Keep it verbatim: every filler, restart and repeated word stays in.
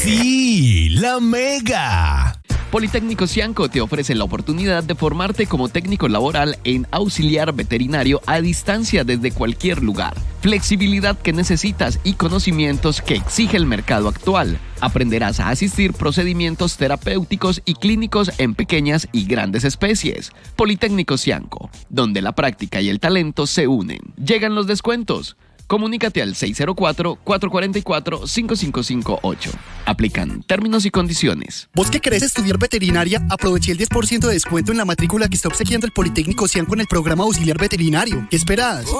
Sí, la Mega. Politécnico Cianco te ofrece la oportunidad de formarte como técnico laboral en auxiliar veterinario a distancia desde cualquier lugar. Flexibilidad que necesitas y conocimientos que exige el mercado actual. Aprenderás a asistir procedimientos terapéuticos y clínicos en pequeñas y grandes especies. Politécnico Cianco, donde la práctica y el talento se unen. Llegan los descuentos. Comunícate al seis cero cuatro, cuatro cuatro cuatro, cinco cinco cinco ocho. Aplican términos y condiciones. ¿Vos que querés estudiar veterinaria? Aproveché el diez por ciento de descuento en la matrícula que está obsequiando el Politécnico Cianco en el programa auxiliar veterinario. ¿Qué esperás?